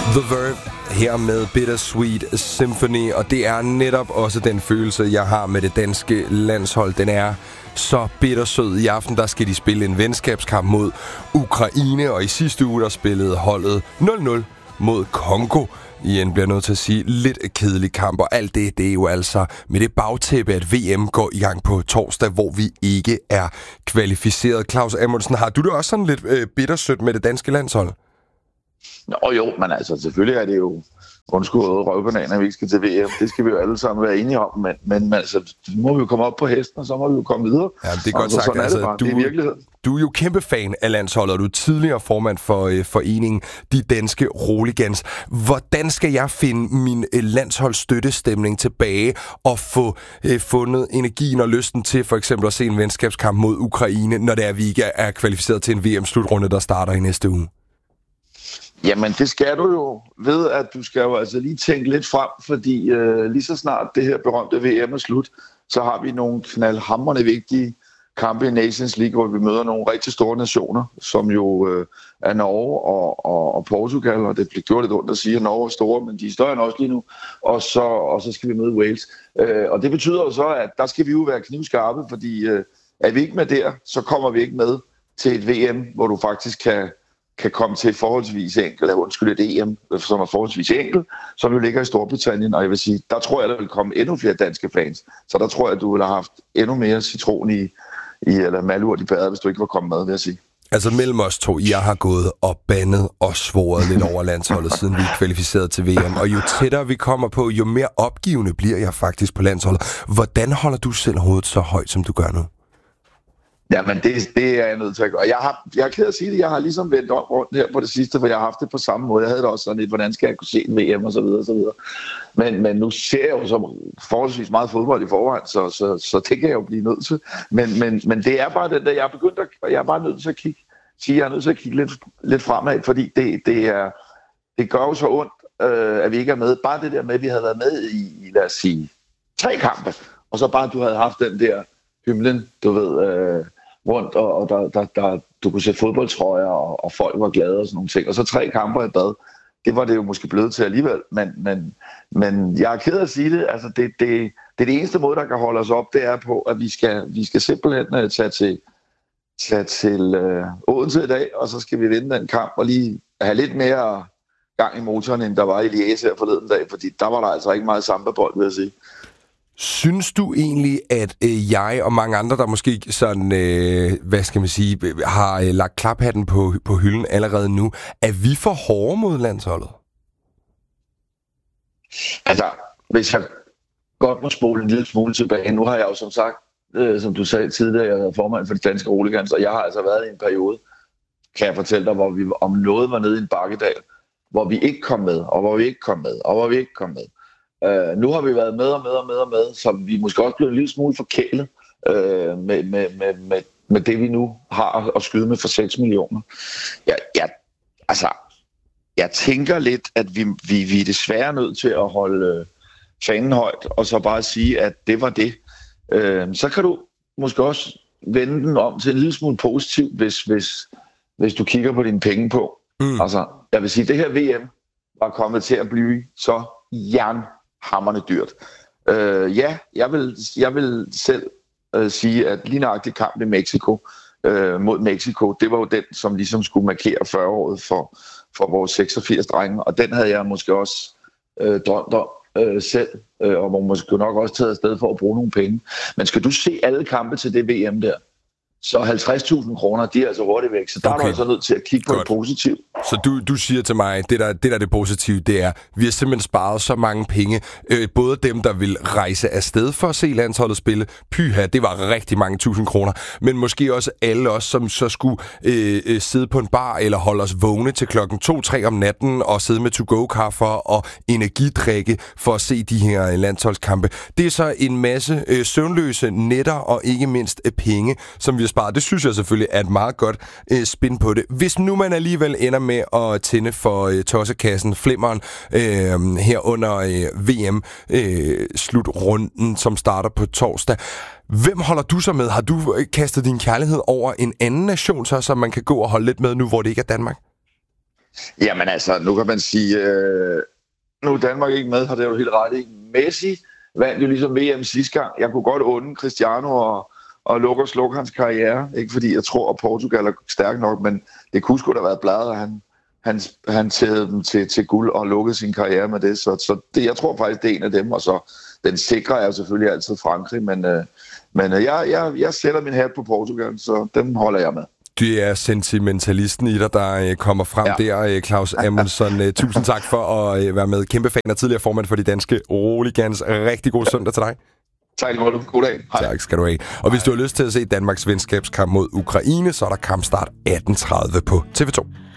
The Verve her med Bittersweet Symphony, og det er netop også den følelse, jeg har med det danske landshold. Den er så bittersød. I aften der skal de spille en venskabskamp mod Ukraine, og i sidste uge der spillede holdet 0-0 mod Congo. Igen bliver nødt til at sige lidt kedelig kamp, og alt det er jo altså med det bagtæppe, at VM går i gang på torsdag, hvor vi ikke er kvalificeret. Claus Amundsen, har du det også sådan lidt bittersødt med det danske landshold? Nå jo, men altså selvfølgelig er det jo grundskåret røvbananer, at vi ikke skal til VM. Det skal vi jo alle sammen være enige om, men altså, må vi jo komme op på hesten, og så må vi jo komme videre. Ja, det er godt sagt. Sådan er det bare. Det er virkeligheden. Du er jo kæmpe fan af landsholdet, og du er tidligere formand for foreningen De Danske Roligans. Hvordan skal jeg finde min landsholdsstøttestemning tilbage og få fundet energien og lysten til for eksempel at se en venskabskamp mod Ukraine, når det er, vi ikke er kvalificeret til en VM-slutrunde, der starter i næste uge? Jamen, det skal du jo ved, at du skal jo altså lige tænke lidt frem, fordi lige så snart det her berømte VM er slut, så har vi nogle knaldhamrende vigtige kampe i Nations League, hvor vi møder nogle rigtig store nationer, som jo er Norge og Portugal, og det bliver gjort lidt ondt at sige, at Norge er store, men de er større end os lige nu, og så skal vi møde Wales. Og det betyder jo så, at der skal vi jo være knivskarpe, fordi er vi ikke med der, så kommer vi ikke med til et VM, hvor du faktisk kan komme til forholdsvis enkelt, et EM, som er forholdsvis enkelt, som jo ligger i Storbritannien, og jeg vil sige, der tror jeg, der vil komme endnu flere danske fans, så der tror jeg, at du ville have haft endnu mere citron i eller malurt i bæret, hvis du ikke var kommet med, vil jeg sige. Altså mellem os to, jeg har gået og bandet og svoret lidt over landsholdet, siden vi er kvalificeret til VM, og jo tættere vi kommer på, jo mere opgivende bliver jeg faktisk på landsholdet. Hvordan holder du selv hovedet så højt, som du gør nu? Jamen, det er jeg nødt til at gøre. Jeg er ked af at sige det, jeg har ligesom vendt om rundt her på det sidste, for jeg har haft det på samme måde. Jeg havde det også sådan lidt, hvordan skal jeg kunne se en VM og så videre, og så videre. Men nu ser jeg jo så forholdsvis meget fodbold i forvejen, så det kan jeg jo blive nødt til. Men det er bare den der, jeg er bare nødt til at kigge lidt fremad, fordi det gør jo så ondt, at vi ikke er med. Bare det der med, at vi havde været med i lad os sige, 3 kampe, og så bare, du havde haft den der hymnen, du ved, rundt, og der du kunne sætte fodboldtrøjer, og folk var glade og sådan nogle ting. Og så 3 kamper i bad. Det var det jo måske blevet til alligevel. Men jeg er ked af at sige det. Altså, det er det eneste måde, der kan holde os op, det er på, at vi skal simpelthen tage til Odense i dag, og så skal vi vinde den kamp, og lige have lidt mere gang i motoren, end der var i Liège her forleden dag, fordi der var der altså ikke meget sambebold, vil jeg sige. Synes du egentlig, at jeg og mange andre, der måske sådan, hvad skal man sige, har lagt klaphatten på hylden allerede nu, er vi for hårde mod landsholdet? Altså, hvis jeg godt må spole en lille smule tilbage, nu har jeg jo som sagt, som du sagde tidligere, jeg er formand for de danske roligans, og jeg har altså været i en periode, kan jeg fortælle dig, hvor vi om noget var nede i en bakkedal, hvor vi ikke kom med, og hvor vi ikke kom med, og hvor vi ikke kom med. Nu har vi været med, så vi måske også blevet en lille smule forkælet med det, vi nu har at skyde med for 6 millioner. Jeg tænker lidt, at vi er desværre nødt til at holde fanen højt, og så bare sige, at det var det. Så kan du måske også vende den om til en lille smule positivt, hvis du kigger på dine penge på. Altså, jeg vil sige, at det her VM var kommet til at blive så jernhamrende dyrt. Jeg vil selv sige, at lige nøjagtigt kamp i Mexico mod Mexico, det var jo den, som ligesom skulle markere 40-året for vores 86 drenge, og den havde jeg måske også drømt om selv, og må måske nok også taget afsted for at bruge nogle penge. Men skal du se alle kampe til det VM der, så 50.000 kroner, de er altså hurtigt væk. Så der er du altså nødt til at kigge på det positivt. Så du siger til mig, det der er det positive, det er, vi har simpelthen sparet så mange penge. Både dem, der vil rejse afsted for at se landsholdet spille, pyha, det var rigtig mange 1000 kroner. Men måske også alle os, som så skulle sidde på en bar eller holde os vågne til 2-3 om natten og sidde med to-go-kaffer og energidrikke for at se de her landsholdskampe. Det er så en masse søvnløse nætter og ikke mindst penge, som vi har sparet. Det synes jeg selvfølgelig er et meget godt spin på det. Hvis nu man alligevel ender med at tænde for tossekassen, flimmeren, her under VM-slutrunden, som starter på torsdag. Hvem holder du så med? Har du kastet din kærlighed over en anden nation, så man kan gå og holde lidt med nu, hvor det ikke er Danmark? Jamen altså, nu kan man sige, nu er Danmark ikke med, har det jo helt ret i. Messi vandt jo ligesom VM sidste gang. Jeg kunne godt unde Cristiano og lukke og slukke hans karriere. Ikke fordi jeg tror, at Portugal er stærk nok, men det kunne sgu da have været bladet, at han tædede dem til guld og lukkede sin karriere med det. Så det, jeg tror faktisk, det er en af dem. Og så den sikre er jo selvfølgelig altid Frankrig, men jeg sætter min hat på Portugal, så dem holder jeg med. Det er sentimentalisten i dig, der kommer frem der, Claus Amundsen. Tusind tak for at være med. Kæmpe fan og tidligere formand for de danske Roligans. Rigtig god søndag til dig. Tak, god dag. Hej. Tak skal du have. Og hvis du har lyst til at se Danmarks venskabskamp mod Ukraine, så er der kampstart 18:30 på TV2.